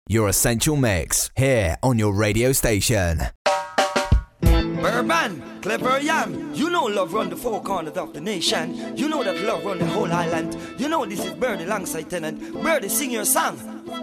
Your Essential Mix, here on your radio station. Urban, clever yam. You know love run the four corners of the nation. You know that love run the whole island. You know this is Birdie alongside Tenant. Birdie, sing your song.